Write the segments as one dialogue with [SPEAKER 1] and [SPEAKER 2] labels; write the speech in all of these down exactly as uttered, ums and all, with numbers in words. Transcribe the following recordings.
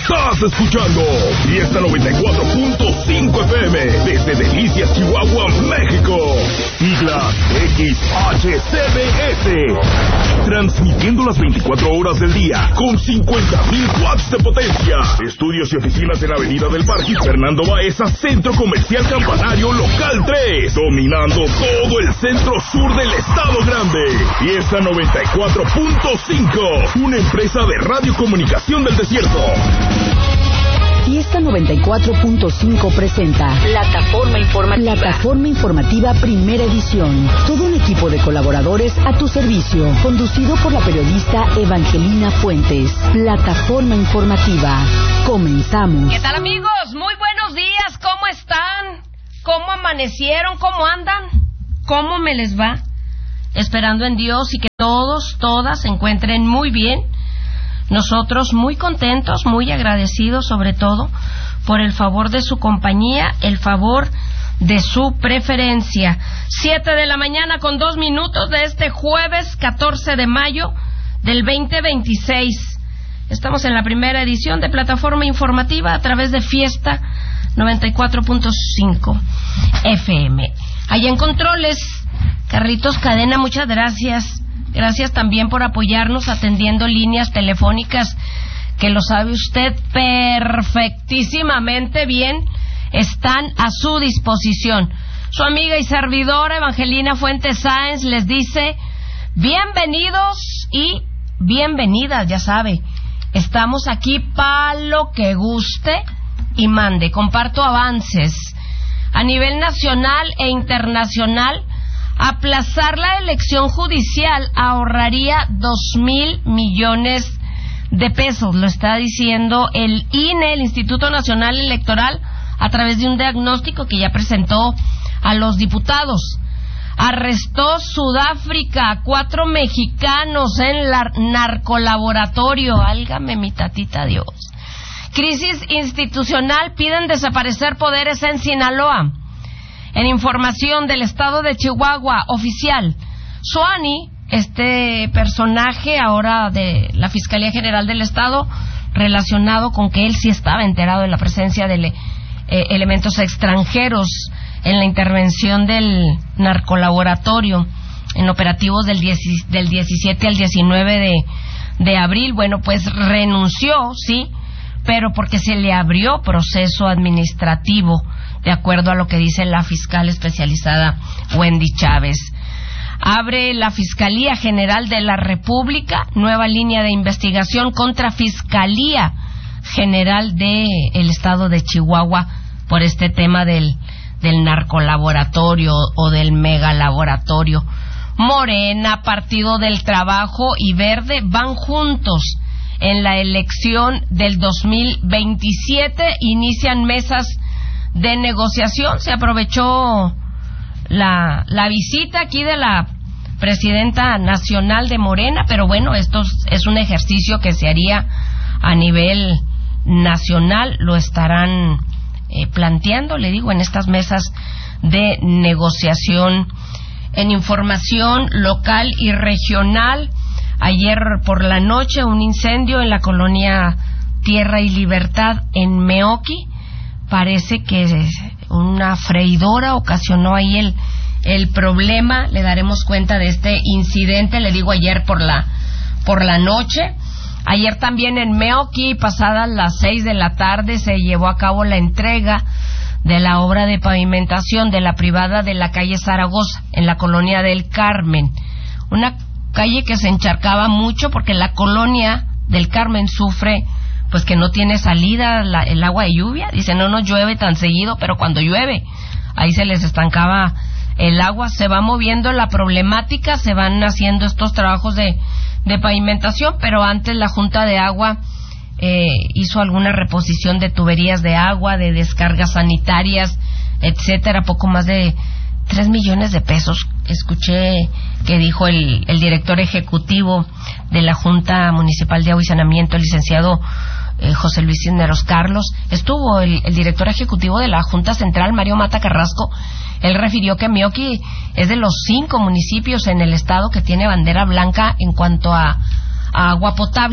[SPEAKER 1] Estás escuchando Fiesta noventa y cuatro punto cinco F M desde Delicias, Chihuahua, México. Sigla X H C B S. Transmitiendo las veinticuatro horas del día con cincuenta mil watts de potencia. Estudios y oficinas en Avenida del Parque Fernando Baeza, Centro Comercial Campanario Local tres. Dominando todo el centro sur del Estado Grande. Fiesta noventa y cuatro punto cinco. Una empresa de radiocomunicación del desierto.
[SPEAKER 2] Fiesta noventa y cuatro punto cinco presenta
[SPEAKER 3] Plataforma Informativa.
[SPEAKER 2] Plataforma Informativa Primera Edición. Todo un equipo de colaboradores a tu servicio. Conducido por la periodista Evangelina Fuentes. Plataforma Informativa. Comenzamos.
[SPEAKER 4] ¿Qué tal, amigos? Muy buenos días. ¿Cómo están? ¿Cómo amanecieron? ¿Cómo andan? ¿Cómo me les va? Esperando en Dios y que todos, todas se encuentren muy bien. Nosotros muy contentos, muy agradecidos sobre todo por el favor de su compañía, el favor de su preferencia. Siete de la mañana con dos minutos de este jueves catorce de mayo del veinte veintiséis. Estamos en la primera edición de Plataforma Informativa a través de Fiesta noventa y cuatro punto cinco F M. Allá en controles, Carlitos Cadena, muchas gracias. Gracias también por apoyarnos atendiendo líneas telefónicas que lo sabe usted perfectísimamente bien, están a su disposición. Su amiga y servidora Evangelina Fuentes Sáenz les dice bienvenidos y bienvenidas, ya sabe. Estamos aquí para lo que guste y mande. Comparto avances a nivel nacional e internacional. Aplazar la elección judicial ahorraría dos mil millones de pesos, lo está diciendo el I N E, el Instituto Nacional Electoral, a través de un diagnóstico que ya presentó a los diputados. Arrestó Sudáfrica a cuatro mexicanos en la narcolaboratorio. Álgame mi tatita Dios. Crisis institucional, piden desaparecer poderes en Sinaloa. En información del estado de Chihuahua, oficial, Suani, este personaje ahora de la Fiscalía General del Estado, relacionado con que él sí estaba enterado de la presencia de eh, elementos extranjeros en la intervención del narcolaboratorio en operativos del, diez, del diecisiete al diecinueve de, de abril. Bueno, pues renunció, sí, pero porque se le abrió proceso administrativo, de acuerdo a lo que dice la fiscal especializada Wendy Chávez. Abre la Fiscalía General de la República nueva línea de investigación contra Fiscalía General del Estado de Chihuahua por este tema del, del narcolaboratorio o del megalaboratorio. Morena, Partido del Trabajo y Verde van juntos en la elección del dos mil veintisiete. Inician mesas de negociación. Se aprovechó la, la visita aquí de la presidenta nacional de Morena, pero bueno, esto es un ejercicio que se haría a nivel nacional, lo estarán eh, planteando, le digo, en estas mesas de negociación. En información local y regional, ayer por la noche un incendio en la colonia Tierra y Libertad en Meoqui. Parece que una freidora ocasionó ahí el, el problema. Le daremos cuenta de este incidente, le digo, ayer por la, por la noche. Ayer también en Meoqui, pasadas las seis de la tarde, se llevó a cabo la entrega de la obra de pavimentación de la privada de la calle Zaragoza, en la colonia del Carmen. Una calle que se encharcaba mucho porque la colonia del Carmen sufre pues que no tiene salida la, el agua de lluvia. Dice, no nos llueve tan seguido, pero cuando llueve, ahí se les estancaba el agua. Se va moviendo la problemática, se van haciendo estos trabajos de, de pavimentación, pero antes la Junta de Agua eh, hizo alguna reposición de tuberías de agua, de descargas sanitarias, etcétera, poco más de tres millones de pesos. Escuché que dijo el, el director ejecutivo de la Junta Municipal de Agua y Saneamiento, el licenciado eh, José Luis Cisneros Carlos. Estuvo el, el director ejecutivo de la Junta Central, Mario Mata Carrasco. Él refirió que Meoqui es de los cinco municipios en el estado que tiene bandera blanca en cuanto a, a agua potable.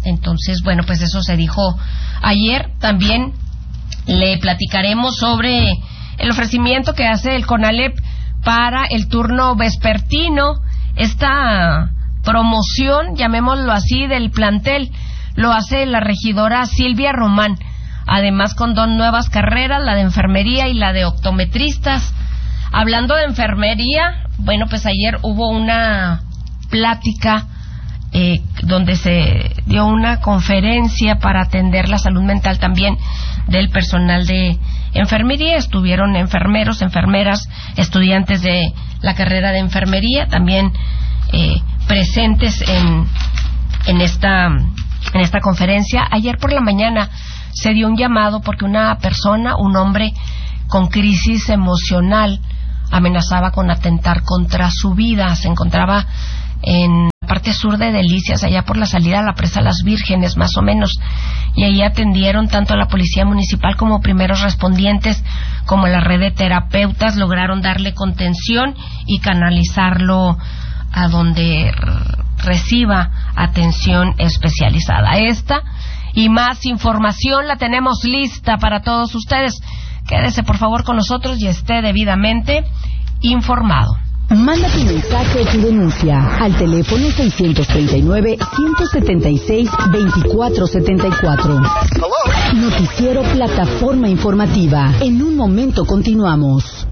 [SPEAKER 4] Entonces, bueno, pues eso se dijo ayer. También le platicaremos sobre el ofrecimiento que hace el CONALEP para el turno vespertino. Esta promoción, llamémoslo así, del plantel, lo hace la regidora Silvia Román. Además, con dos nuevas carreras, la de enfermería y la de optometristas. Hablando de enfermería, bueno, pues ayer hubo una plática eh, donde se dio una conferencia para atender la salud mental también del personal de enfermería. Estuvieron enfermeros, enfermeras, estudiantes de la carrera de enfermería también eh, presentes en, en esta en esta conferencia. Ayer por la mañana se dio un llamado porque una persona, un hombre con crisis emocional, amenazaba con atentar contra su vida. Se encontraba en la parte sur de Delicias, allá por la salida a la presa Las Vírgenes, más o menos, y ahí atendieron tanto a la policía municipal como primeros respondientes, como la red de terapeutas. Lograron darle contención y canalizarlo a donde reciba atención especializada. Esta y más información la tenemos lista para todos ustedes. Quédese por favor con nosotros y esté debidamente informado.
[SPEAKER 2] Manda tu mensaje o tu denuncia al teléfono seiscientos treinta y nueve, ciento setenta y seis, veinticuatro setenta y cuatro. Noticiero Plataforma Informativa. En un momento continuamos.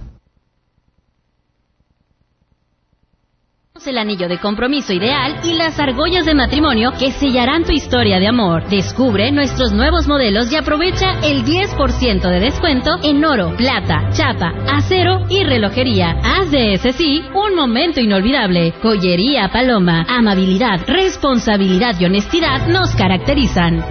[SPEAKER 3] El anillo de compromiso ideal y las argollas de matrimonio que sellarán tu historia de amor. Descubre nuestros nuevos modelos y aprovecha el diez por ciento de descuento en oro, plata, chapa, acero y relojería. Haz de ese sí un momento inolvidable. Joyería Paloma. Amabilidad, responsabilidad y honestidad nos caracterizan.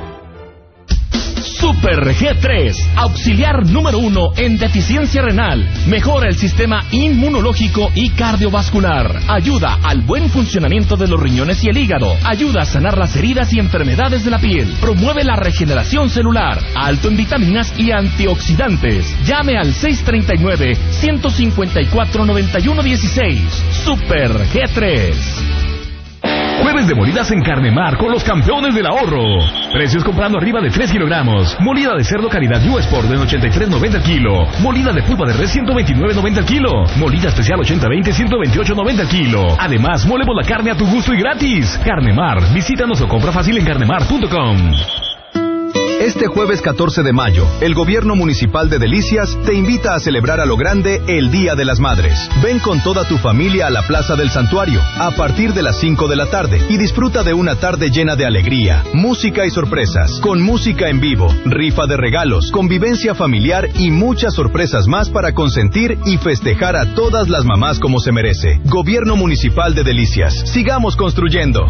[SPEAKER 1] Super G tres, auxiliar número uno en deficiencia renal. Mejora el sistema inmunológico y cardiovascular. Ayuda al buen funcionamiento de los riñones y el hígado. Ayuda a sanar las heridas y enfermedades de la piel. Promueve la regeneración celular. Alto en vitaminas y antioxidantes. Llame al seis treinta y nueve, ciento cincuenta y cuatro, noventa y uno dieciséis. Super G tres. Jueves de molidas en Carnemar con los campeones del ahorro. Precios comprando arriba de tres kilogramos. Molida de cerdo calidad U Sport en ochenta y tres noventa el kilo. Molida de pulpa de res ciento veintinueve noventa el kilo. Molida especial ochenta veinte ciento veintiocho noventa el kilo. Además, molemos la carne a tu gusto y gratis. Carnemar, visítanos o compra fácil en carnemar punto com.
[SPEAKER 5] Este jueves catorce de mayo, el Gobierno Municipal de Delicias te invita a celebrar a lo grande el Día de las Madres. Ven con toda tu familia a la Plaza del Santuario a partir de las cinco de la tarde y disfruta de una tarde llena de alegría, música y sorpresas, con música en vivo, rifa de regalos, convivencia familiar y muchas sorpresas más para consentir y festejar a todas las mamás como se merece. Gobierno Municipal de Delicias. Sigamos construyendo.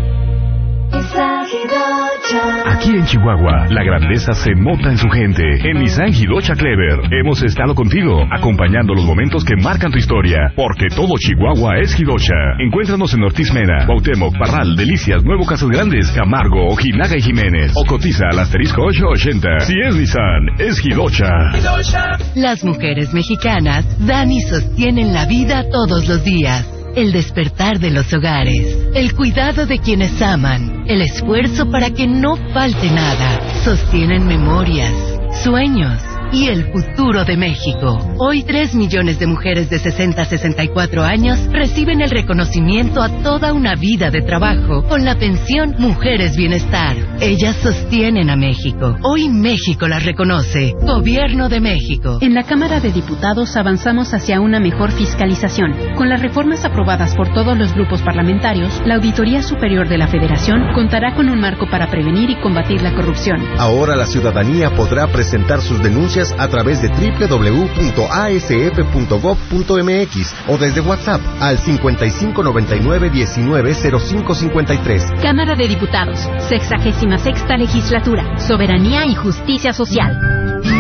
[SPEAKER 1] Aquí en Chihuahua, la grandeza se nota en su gente. En Nissan Hidocha Clever hemos estado contigo, acompañando los momentos que marcan tu historia, porque todo Chihuahua es Hidocha. Encuéntranos en Ortiz Mena, Cuauhtémoc, Parral, Delicias, Nuevo Casas Grandes, Camargo, Ojinaga y Jiménez. O cotiza al asterisco ocho ochenta. Si es Nissan, es Hidocha.
[SPEAKER 6] Las mujeres mexicanas dan y sostienen la vida todos los días. El despertar de los hogares, el cuidado de quienes aman, el esfuerzo para que no falte nada, sostienen memorias, sueños y el futuro de México. Hoy tres millones de mujeres de sesenta a sesenta y cuatro años reciben el reconocimiento a toda una vida de trabajo con la pensión Mujeres Bienestar. Ellas sostienen a México. Hoy México las reconoce. Gobierno de México.
[SPEAKER 7] En la Cámara de Diputados avanzamos hacia una mejor fiscalización. Con las reformas aprobadas por todos los grupos parlamentarios, la Auditoría Superior de la Federación contará con un marco para prevenir y combatir la corrupción.
[SPEAKER 8] Ahora la ciudadanía podrá presentar sus denuncias a través de doble u doble u doble u punto a s f punto gob punto m x o desde WhatsApp al cincuenta y cinco noventa y nueve diecinueve cero cinco cincuenta y tres.
[SPEAKER 7] Cámara de Diputados, sexagésima sexta legislatura, soberanía y justicia social.